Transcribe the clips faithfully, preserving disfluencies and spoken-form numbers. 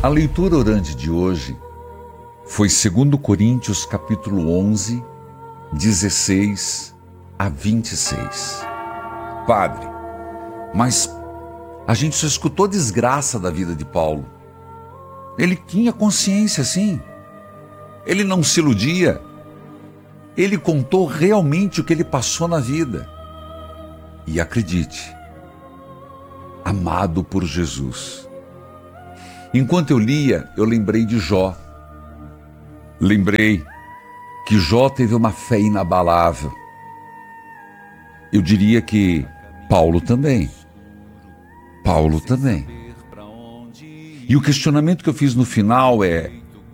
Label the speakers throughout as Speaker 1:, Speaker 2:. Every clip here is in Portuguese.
Speaker 1: A leitura orante de hoje foi segundo Coríntios capítulo onze, dezesseis a vinte e seis. Padre, mas a gente só escutou desgraça da vida de Paulo. Ele tinha consciência, sim. Ele não se iludia. Ele contou realmente o que ele passou na vida. E acredite, amado por Jesus. Enquanto eu lia, eu lembrei de Jó. Lembrei que Jó teve uma fé inabalável. Eu diria que Paulo também. Paulo também. E o questionamento que eu fiz no final é: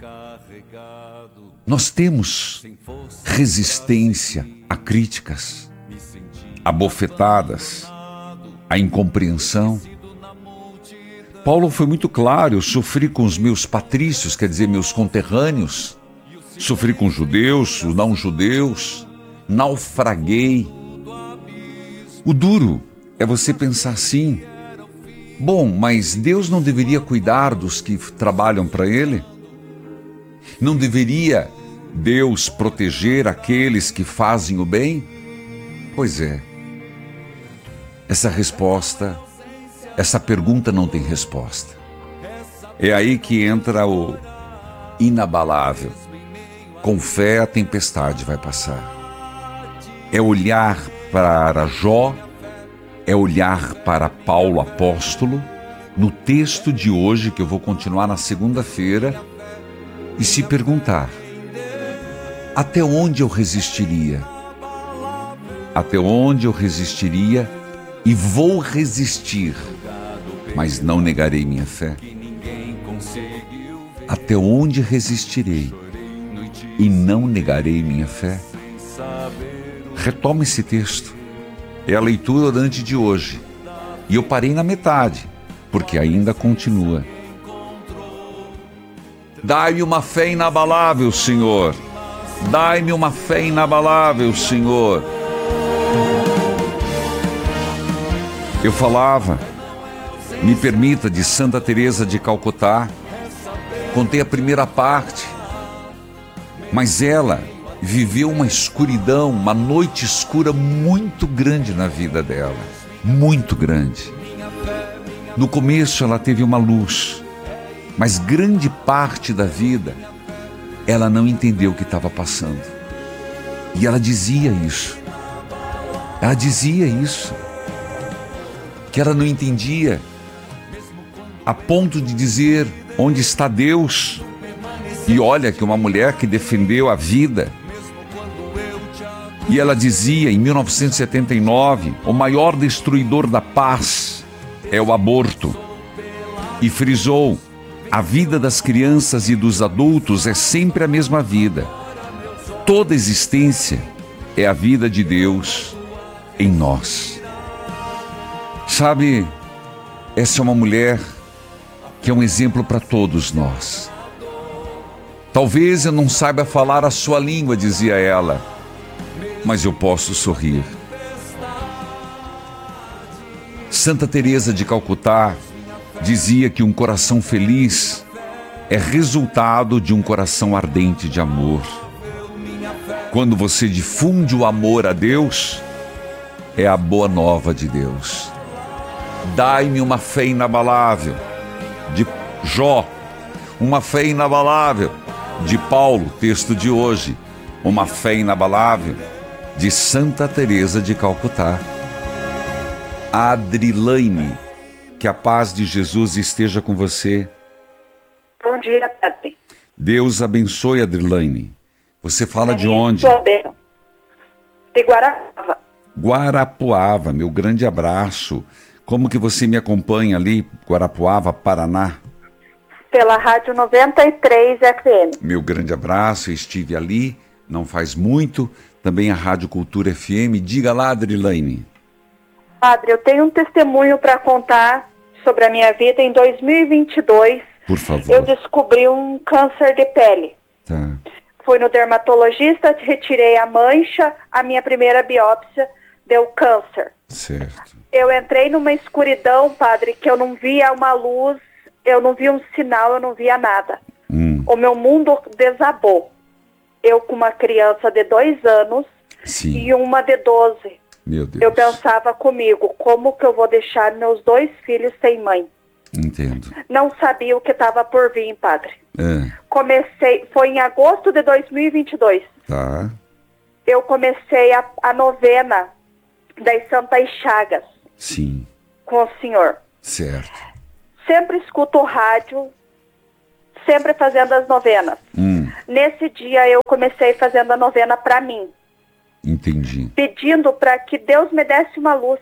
Speaker 1: nós temos resistência a críticas, a bofetadas, a incompreensão? Paulo foi muito claro: eu sofri com os meus patrícios, quer dizer, meus conterrâneos, sofri com judeus, os não-judeus, naufraguei. O duro é você pensar assim: bom, mas Deus não deveria cuidar dos que trabalham para Ele? Não deveria Deus proteger aqueles que fazem o bem? Pois é. Essa resposta, essa pergunta não tem resposta. É aí que entra o inabalável. Com fé a tempestade vai passar. É olhar para Jó, é olhar para Paulo apóstolo, no texto de hoje, que eu vou continuar na segunda-feira, e se perguntar: até onde eu resistiria? Até onde eu resistiria e vou resistir, mas não negarei minha fé? Até onde resistirei e não negarei minha fé? Retoma esse texto. É a leitura orante de hoje. E eu parei na metade, porque ainda continua. Dai-me uma fé inabalável, Senhor. Dai-me uma fé inabalável, Senhor. Eu falava, me permita, de Santa Teresa de Calcutá. Contei a primeira parte, mas ela viveu uma escuridão, uma noite escura muito grande na vida dela, muito grande. No começo ela teve uma luz, mas grande parte da vida ela não entendeu o que estava passando. E ela dizia isso, ela dizia isso, que ela não entendia, a ponto de dizer: onde está Deus? E olha que uma mulher que defendeu a vida. E ela dizia, em mil novecentos e setenta e nove, o maior destruidor da paz é o aborto. E frisou: a vida das crianças e dos adultos é sempre a mesma vida. Toda existência é a vida de Deus em nós. Sabe, essa é uma mulher que é um exemplo para todos nós. Talvez eu não saiba falar a sua língua, dizia ela, mas eu posso sorrir. Santa Teresa de Calcutá dizia que um coração feliz é resultado de um coração ardente de amor. Quando você difunde o amor a Deus, é a boa nova de Deus. Dai-me uma fé inabalável, de Jó. Uma fé inabalável, de Paulo, texto de hoje. Uma fé inabalável, de Santa Teresa de Calcutá. Adrilaine, que a paz de Jesus esteja com você.
Speaker 2: Bom dia, Padre.
Speaker 1: Deus abençoe, Adrilaine. Você fala de onde?
Speaker 2: De Guarapuava.
Speaker 1: Guarapuava, meu grande abraço. Como que você me acompanha ali, Guarapuava, Paraná?
Speaker 2: Pela Rádio noventa e três F M.
Speaker 1: Meu grande abraço, eu estive ali, não faz muito, também a Rádio Cultura F M. Diga lá, Adrilaine.
Speaker 2: Padre, eu tenho um testemunho para contar sobre a minha vida. Em dois mil e vinte e dois,
Speaker 1: por favor,
Speaker 2: eu descobri um câncer de pele.
Speaker 1: Tá.
Speaker 2: Fui no dermatologista, retirei a mancha, a minha primeira biópsia deu câncer.
Speaker 1: Certo.
Speaker 2: Eu entrei numa escuridão, Padre, que eu não via uma luz eu não via um sinal, eu não via nada.
Speaker 1: Hum.
Speaker 2: O meu mundo desabou. Eu com uma criança de dois anos
Speaker 1: Sim.
Speaker 2: e uma de doze.
Speaker 1: Meu Deus.
Speaker 2: Eu pensava comigo, como que eu vou deixar meus dois filhos sem mãe?
Speaker 1: Entendo.
Speaker 2: Não sabia o que estava por vir, padre.
Speaker 1: É.
Speaker 2: Comecei, foi em agosto de dois mil e vinte e dois.
Speaker 1: Tá.
Speaker 2: Eu comecei a, a novena das Santas Chagas.
Speaker 1: Sim.
Speaker 2: Com o senhor.
Speaker 1: Certo.
Speaker 2: Sempre escuto o rádio, sempre fazendo as novenas.
Speaker 1: Hum.
Speaker 2: Nesse dia eu comecei fazendo a novena para mim.
Speaker 1: Entendi.
Speaker 2: Pedindo para que Deus me desse uma luz.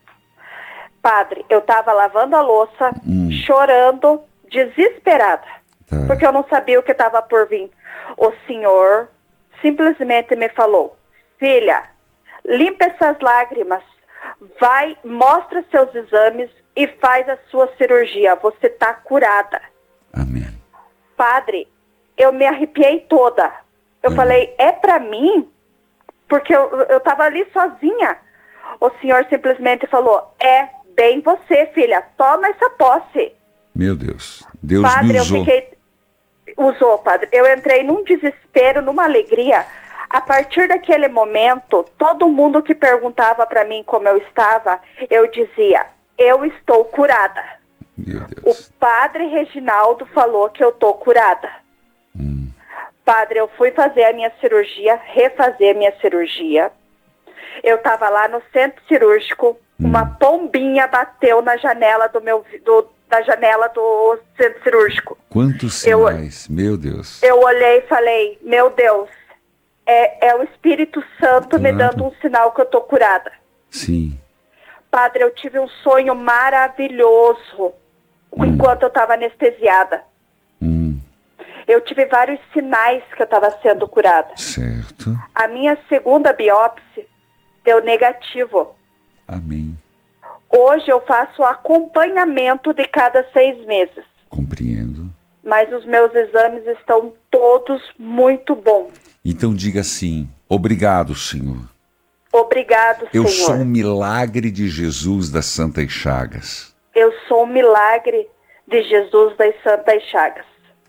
Speaker 2: Padre, eu estava lavando a louça,
Speaker 1: hum.
Speaker 2: chorando, desesperada.
Speaker 1: Tá.
Speaker 2: Porque eu não sabia o que estava por vir. O senhor simplesmente me falou, filha, limpa essas lágrimas, vai, mostra seus exames e faz a sua cirurgia. Você está curada.
Speaker 1: Amém.
Speaker 2: Padre, eu me arrepiei toda. Eu hum. falei, é para mim? Porque eu estava ali sozinha. O senhor simplesmente falou, é bem você, filha, toma essa posse.
Speaker 1: Meu Deus, Deus
Speaker 2: padre,
Speaker 1: me usou.
Speaker 2: Eu fiquei... Usou, padre. Eu entrei num desespero, numa alegria. A partir daquele momento, todo mundo que perguntava para mim como eu estava, eu dizia, eu estou curada.
Speaker 1: Meu Deus.
Speaker 2: O padre Reginaldo falou que eu estou curada.
Speaker 1: Hum.
Speaker 2: Padre, eu fui fazer a minha cirurgia, refazer a minha cirurgia. Eu estava lá no centro cirúrgico, hum. uma pombinha bateu na janela do meu... Do, da janela do centro cirúrgico.
Speaker 1: Quantos sinais, eu, meu Deus.
Speaker 2: Eu olhei e falei, meu Deus, é, é o Espírito Santo claro. me dando um sinal que eu tô curada.
Speaker 1: Sim.
Speaker 2: Padre, eu tive um sonho maravilhoso hum. enquanto eu estava anestesiada.
Speaker 1: Hum.
Speaker 2: Eu tive vários sinais que eu estava sendo curada.
Speaker 1: Certo.
Speaker 2: A minha segunda biópsia deu negativo.
Speaker 1: Amém.
Speaker 2: Hoje eu faço acompanhamento de cada seis meses.
Speaker 1: Compreendo.
Speaker 2: Mas os meus exames estão todos muito bons.
Speaker 1: Então diga assim, obrigado, Senhor.
Speaker 2: Obrigado,
Speaker 1: Eu
Speaker 2: Senhor. Eu
Speaker 1: sou um milagre de Jesus das Santas Chagas.
Speaker 2: Eu sou um milagre de Jesus das Santas Chagas.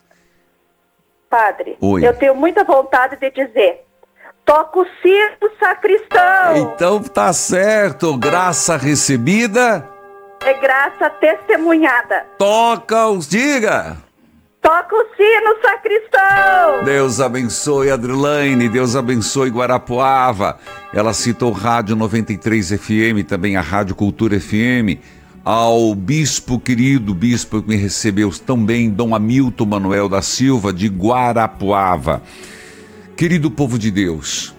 Speaker 2: Padre,
Speaker 1: Oi.
Speaker 2: Eu tenho muita vontade de dizer... Toca o sino, sacristão.
Speaker 1: Então tá certo, graça recebida.
Speaker 2: É graça testemunhada.
Speaker 1: Toca os, diga.
Speaker 2: Toca o sino, sacristão.
Speaker 1: Deus abençoe Adrilaine, Deus abençoe Guarapuava. Ela citou Rádio noventa e três F M, também a Rádio Cultura F M. Ao bispo querido, bispo que me recebeu também, Dom Hamilton Manuel da Silva, de Guarapuava. Querido povo de Deus,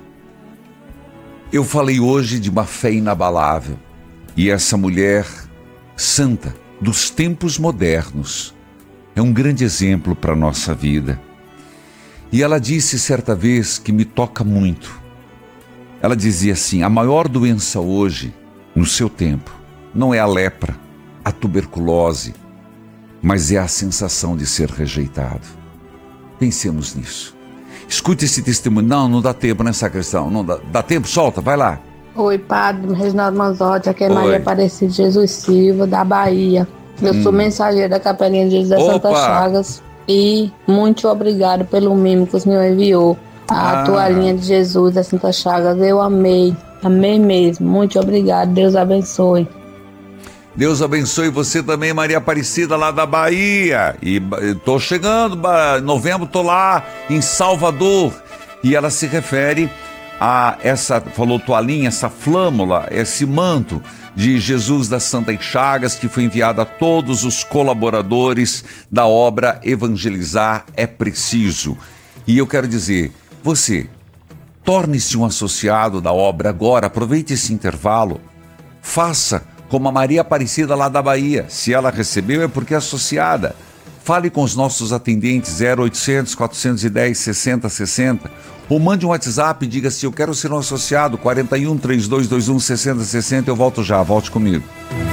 Speaker 1: eu falei hoje de uma fé inabalável e essa mulher santa dos tempos modernos é um grande exemplo para a nossa vida. E ela disse certa vez que me toca muito. Ela dizia assim, a maior doença hoje, no seu tempo, não é a lepra, a tuberculose, mas é a sensação de ser rejeitado. Pensemos nisso. Escute esse testemunho. Não, não dá tempo nessa questão. Não dá, dá tempo? Solta, vai lá.
Speaker 3: Oi, Padre Reginaldo Manzotti, aqui é Oi. Maria Aparecida Jesus Silva, da Bahia. Eu hum. sou mensageira da Capelinha de Jesus das Santas Chagas. E muito obrigado pelo mimo que o Senhor enviou. A ah. toalhinha de Jesus das Santas Chagas. Eu amei, amei mesmo. Muito obrigado, Deus abençoe.
Speaker 1: Deus abençoe você também, Maria Aparecida, lá da Bahia. E tô chegando, em novembro tô lá em Salvador. E ela se refere a essa, falou toalhinha, essa flâmula, esse manto de Jesus das Santas Chagas, que foi enviado a todos os colaboradores da obra Evangelizar é Preciso. E eu quero dizer, você, torne-se um associado da obra agora, aproveite esse intervalo, faça como a Maria Aparecida lá da Bahia. Se ela recebeu é porque é associada. Fale com os nossos atendentes zero oitocentos, quatrocentos e dez, sessenta sessenta ou mande um WhatsApp e diga assim, eu quero ser um associado, quarenta e um, trinta e dois vinte e um, sessenta sessenta, eu volto já, volte comigo.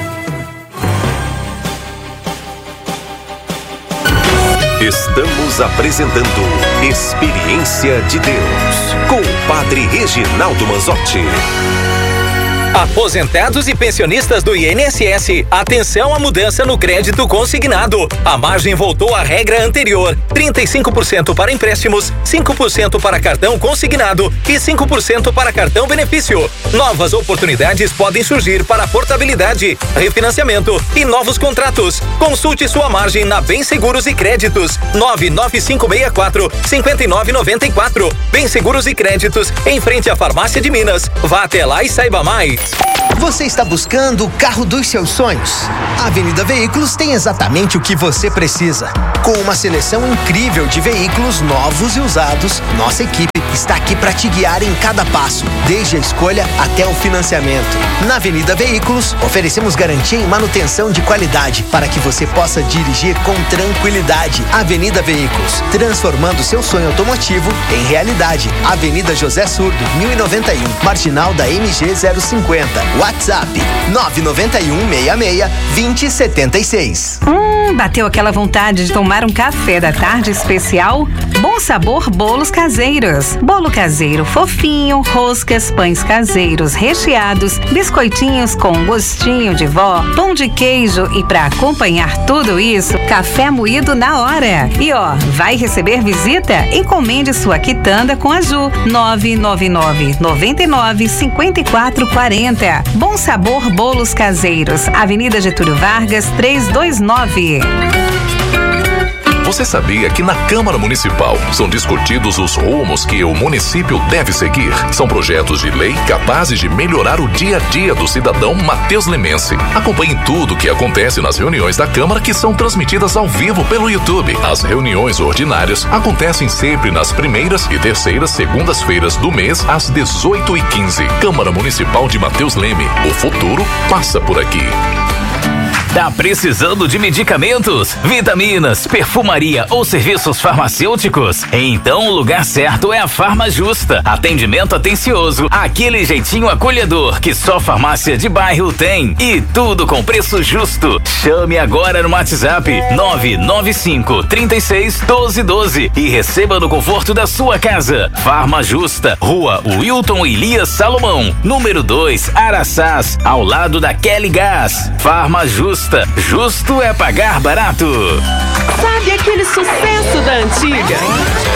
Speaker 4: Estamos apresentando Experiência de Deus com o Padre Reginaldo Manzotti. Aposentados e pensionistas do I N S S, atenção à mudança no crédito consignado. A margem voltou à regra anterior: trinta e cinco por cento para empréstimos, cinco por cento para cartão consignado e cinco por cento para cartão benefício. Novas oportunidades podem surgir para portabilidade, refinanciamento e novos contratos. Consulte sua margem na Bem Seguros e Créditos. nove nove cinco seis quatro, cinco nove nove quatro. Bem Seguros e Créditos, em frente à Farmácia de Minas. Vá até lá e saiba mais.
Speaker 5: Você está buscando o carro dos seus sonhos? A Avenida Veículos tem exatamente o que você precisa. Com uma seleção incrível de veículos novos e usados, nossa equipe está aqui para te guiar em cada passo, desde a escolha até o financiamento. Na Avenida Veículos, oferecemos garantia em manutenção de qualidade para que você possa dirigir com tranquilidade. Avenida Veículos, transformando seu sonho automotivo em realidade. Avenida José Surdo, mil e noventa e um, Marginal da M G zero cinquenta. WhatsApp nove nove um, seis seis, dois zero sete seis.
Speaker 6: Hum, bateu aquela vontade de tomar um café da tarde especial? Bom Sabor Bolos Caseiros. Bolo caseiro fofinho, roscas, pães caseiros recheados, biscoitinhos com gostinho de vó, pão de queijo e para acompanhar tudo isso, café moído na hora. E ó, vai receber visita? Encomende sua quitanda com a Ju. nove nove nove, nove nove, cinco quatro quatro zero. Bom Sabor Bolos Caseiros, Avenida Getúlio Vargas, trezentos e vinte e nove.
Speaker 7: Você sabia que na Câmara Municipal são discutidos os rumos que o município deve seguir? São projetos de lei capazes de melhorar o dia a dia do cidadão Matheus Lemense. Acompanhe tudo o que acontece nas reuniões da Câmara, que são transmitidas ao vivo pelo YouTube. As reuniões ordinárias acontecem sempre nas primeiras e terceiras segundas-feiras do mês, às dezoito e quinze. Câmara Municipal de Matheus Leme. O futuro passa por aqui.
Speaker 8: Tá precisando de medicamentos, vitaminas, perfumaria ou serviços farmacêuticos? Então o lugar certo é a Farma Justa. Atendimento atencioso, aquele jeitinho acolhedor que só farmácia de bairro tem. E tudo com preço justo. Chame agora no WhatsApp nove nove cinco, três seis, um dois um dois e receba no conforto da sua casa. Farma Justa, Rua Wilton Elias Salomão, número dois, Araçás, ao lado da Kelly Gás. Farma Justa. Justo é pagar barato.
Speaker 9: Sabe aquele sucesso da antiga?